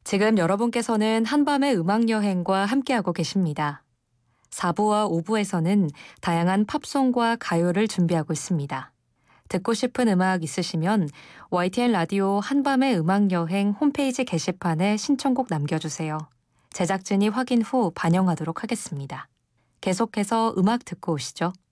지금 여러분께서는 한밤의 음악여행과 함께하고 계십니다. 4부와 5부에서는 다양한 팝송과 가요를 준비하고 있습니다. 듣고 싶은 음악 있으시면 YTN 라디오 한밤의 음악여행 홈페이지 게시판에 신청곡 남겨주세요. 제작진이 확인 후 반영하도록 하겠습니다. 계속해서 음악 듣고 오시죠.